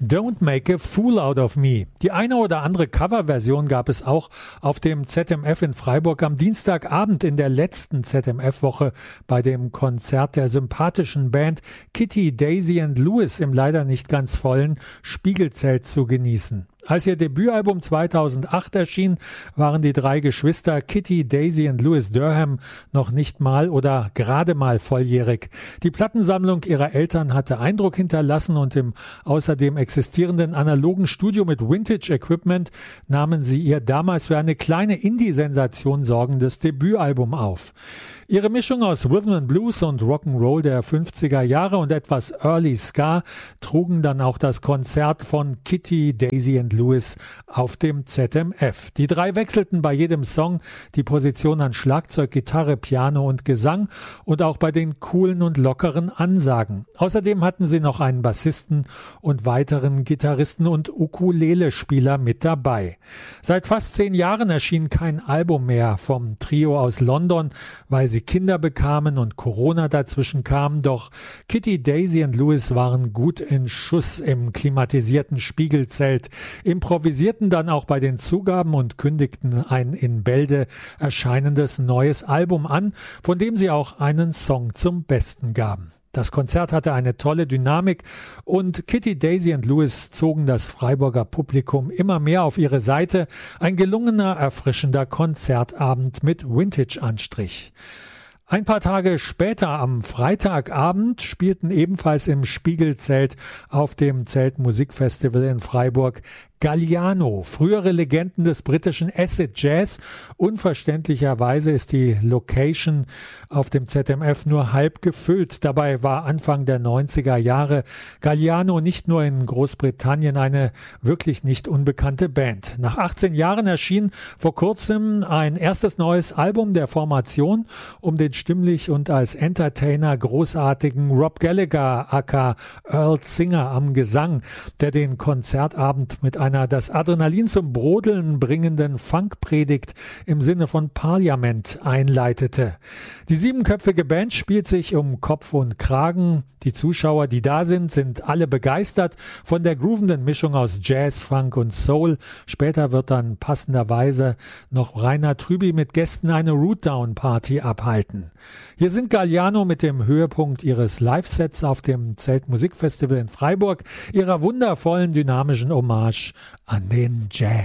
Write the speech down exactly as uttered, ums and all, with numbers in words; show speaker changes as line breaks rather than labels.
Don't Make a Fool Out of Me. Die eine oder andere Coverversion gab es auch auf dem Z M F in Freiburg am Dienstagabend in der letzten Z M F-Woche bei dem Konzert der sympathischen Band Kitty, Daisy and Lewis im leider nicht ganz vollen Spiegelzelt zu genießen. Als ihr Debütalbum zweitausendacht erschien, waren die drei Geschwister Kitty, Daisy und Lewis Durham noch nicht mal oder gerade mal volljährig. Die Plattensammlung ihrer Eltern hatte Eindruck hinterlassen und im außerdem existierenden analogen Studio mit Vintage-Equipment nahmen sie ihr damals für eine kleine Indie-Sensation sorgendes Debütalbum auf. Ihre Mischung aus Rhythm and Blues und Rock'n'Roll der fünfziger Jahre und etwas Early Ska trugen dann auch das Konzert von Kitty, Daisy und Lewis auf dem Z M F. Die drei wechselten bei jedem Song die Position an Schlagzeug, Gitarre, Piano und Gesang und auch bei den coolen und lockeren Ansagen. Außerdem hatten sie noch einen Bassisten und weiteren Gitarristen und Ukulele-Spieler mit dabei. Seit fast zehn Jahren erschien kein Album mehr vom Trio aus London, weil sie Kinder bekamen und Corona dazwischen kam, doch Kitty, Daisy und Lewis waren gut in Schuss im klimatisierten Spiegelzelt, improvisierten dann auch bei den Zugaben und kündigten ein in Bälde erscheinendes neues Album an, von dem sie auch einen Song zum Besten gaben. Das Konzert hatte eine tolle Dynamik und Kitty, Daisy und Lewis zogen das Freiburger Publikum immer mehr auf ihre Seite. Ein gelungener, erfrischender Konzertabend mit Vintage-Anstrich. Ein paar Tage später, am Freitagabend, spielten ebenfalls im Spiegelzelt auf dem Zeltmusikfestival in Freiburg Galliano, frühere Legenden des britischen Acid Jazz. Unverständlicherweise ist die Location auf dem Z M F nur halb gefüllt. Dabei war Anfang der neunziger Jahre Galliano nicht nur in Großbritannien eine wirklich nicht unbekannte Band. Nach achtzehn Jahren erschien vor kurzem ein erstes neues Album der Formation um den stimmlich und als Entertainer großartigen Rob Gallagher aka Earl Singer am Gesang, der den Konzertabend mit einer das Adrenalin zum Brodeln bringenden Funkpredigt im Sinne von Parliament einleitete. Die siebenköpfige Band spielt sich um Kopf und Kragen. Die Zuschauer, die da sind, sind alle begeistert von der groovenden Mischung aus Jazz, Funk und Soul. Später wird dann passenderweise noch Rainer Trüby mit Gästen eine Rootdown-Party abhalten. Hier sind Galliano mit dem Höhepunkt ihres Live-Sets auf dem Zeltmusikfestival in Freiburg, ihrer wundervollen, dynamischen Hommage an den Jazz.